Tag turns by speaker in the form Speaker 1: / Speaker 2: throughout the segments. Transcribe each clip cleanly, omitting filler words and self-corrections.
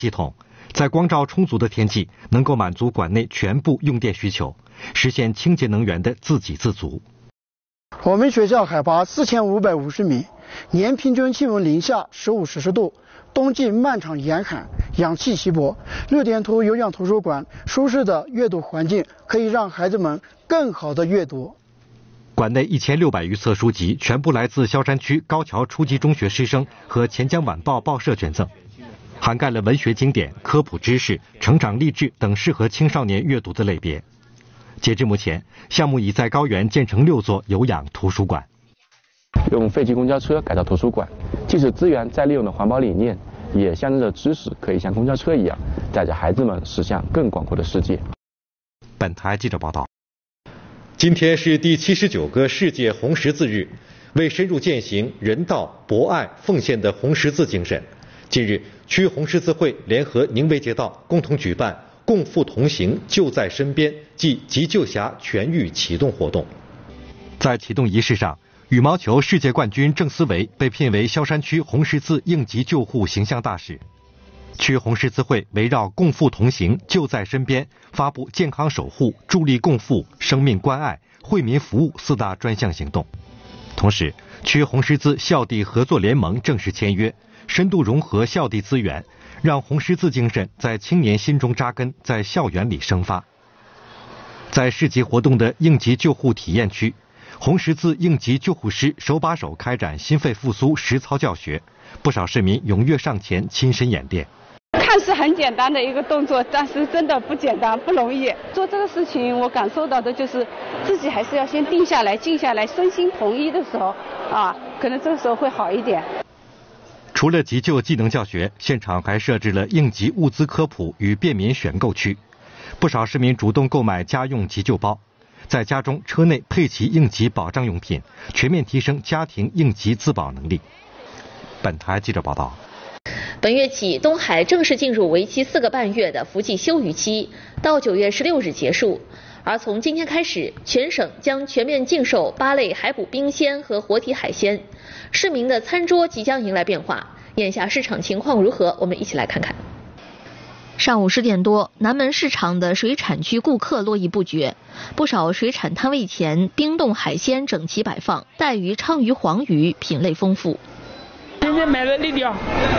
Speaker 1: 系统在光照充足的天气能够满足馆内全部用电需求，实现清洁能源的自给自足。
Speaker 2: 我们学校海拔4550米，年平均气温零下15摄氏度，冬季漫长严寒，氧气稀薄。6点图有氧图书馆舒适的阅读环境，可以让孩子们更好的阅读。
Speaker 1: 馆内1600余册书籍全部来自萧山区高桥初级中学师生和钱江晚报报社捐赠，涵盖了文学经典、科普知识、成长励志等适合青少年阅读的类别。截至目前，项目已在高原建成6座有氧图书馆。
Speaker 3: 用废弃公交车改造图书馆，既是资源再利用的环保理念，也象征着知识可以像公交车一样，载着孩子们驶向更广阔的世界。
Speaker 1: 本台记者报道。今天是第79个世界红十字日，为深入践行人道、博爱、奉献的红十字精神，近日区红十字会联合宁为街道共同举办共赴同行就在身边暨急救侠全域启动活动。在启动仪式上，羽毛球世界冠军郑思维被聘为萧山区红十字应急救护形象大使。区红十字会围绕共赴同行就在身边发布健康守护、助力共赴、生命关爱、惠民服务4大专项行动。同时，区红十字校地合作联盟正式签约，深度融合校地资源，让红十字精神在青年心中扎根，在校园里生发。在市级活动的应急救护体验区，红十字应急救护师手把手开展心肺复苏实操教学，不少市民踊跃上前亲身演练。
Speaker 4: 看似很简单的一个动作，但是真的不简单，不容易。做这个事情，我感受到的就是自己还是要先定下来、静下来，身心统一的时候，可能这个时候会好一点。
Speaker 1: 除了急救技能教学，现场还设置了应急物资科普与便民选购区，不少市民主动购买家用急救包，在家中车内配齐应急保障用品，全面提升家庭应急自保能力。本台记者报道。
Speaker 5: 本月起，东海正式进入为期4个半月的伏季休渔期，到9月16日结束。而从今天开始，全省将全面禁售8类海捕冰鲜和活体海鲜，市民的餐桌即将迎来变化。眼下市场情况如何？我们一起来看看。上午10点多，南门市场的水产区顾客络绎不绝，不少水产摊位前冰冻海鲜整齐摆放，带鱼、鲳鱼、黄鱼品类丰富。
Speaker 6: 现在买了6条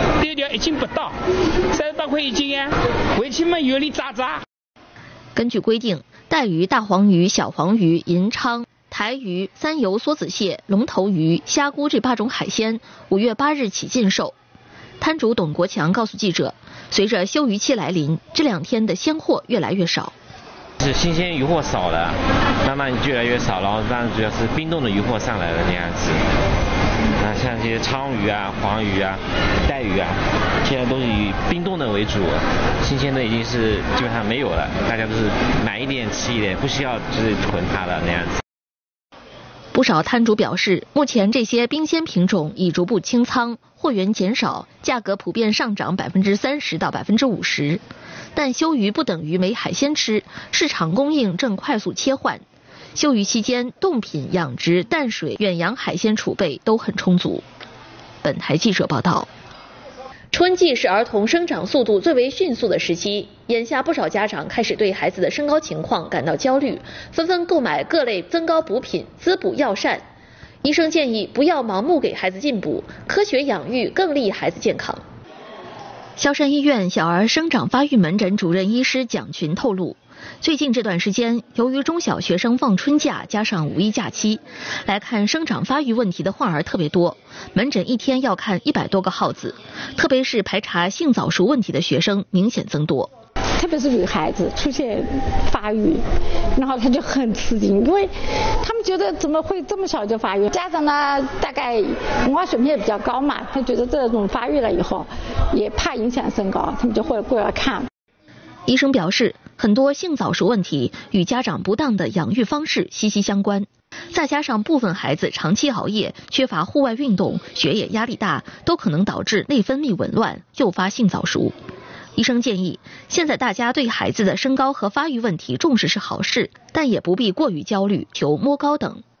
Speaker 6: 1斤不到，30多块1斤啊，回去嘛油里渣渣。
Speaker 5: 根据规定，带鱼、大黄鱼、小黄鱼、银鲳、台鱼、三油梭子蟹、龙头鱼、虾菇这8种海鲜5月8日起禁售。摊主董国强告诉记者，随着休渔期来临，这2天的鲜货越来越少。
Speaker 7: 是新鲜鱼货少了，慢慢越来越少，然后当然主要是冰冻的鱼货上来了那样子。像这些鲳鱼啊、黄鱼啊、带鱼啊，现在都是以冰冻的为主，新鲜的已经是基本上没有了，大家都是买一点吃一点，不需要就是囤它的那样子。
Speaker 5: 不少摊主表示，目前这些冰鲜品种已逐步清仓，货源减少，价格普遍上涨30%到50%。但休渔不等于没海鲜吃，市场供应正快速切换。休渔期间，冻品、养殖、淡水、远洋海鲜储备都很充足。本台记者报道。春季是儿童生长速度最为迅速的时期，眼下不少家长开始对孩子的身高情况感到焦虑，纷纷购买各类增高补品，滋补药膳。医生建议不要盲目给孩子进补，科学养育更利孩子健康。萧山医院小儿生长发育门诊主任医师蒋群透露，最近这段时间，由于中小学生放春假加上5一假期，来看生长发育问题的患儿特别多，门诊一天要看100多个号子，特别是排查性早熟问题的学生明显增多。
Speaker 8: 特别是女孩子出现发育，然后他就很吃惊，因为他们觉得怎么会这么小就发育？家长呢，大概文化水平也比较高嘛，他觉得这种发育了以后，也怕影响身高，他们就会过来看。
Speaker 5: 医生表示，很多性早熟问题与家长不当的养育方式息息相关，再加上部分孩子长期熬夜、缺乏户外运动、学业压力大，都可能导致内分泌紊乱，诱发性早熟。医生建议，现在大家对孩子的身高和发育问题重视是好事，但也不必过于焦虑，求摸高等。